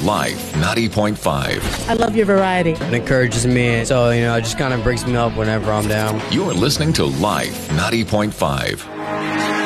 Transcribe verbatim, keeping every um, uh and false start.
Life ninety point five. I love your variety. It encourages me, so, you know, it just kind of brings me up whenever I'm down. You're listening to Life ninety point five.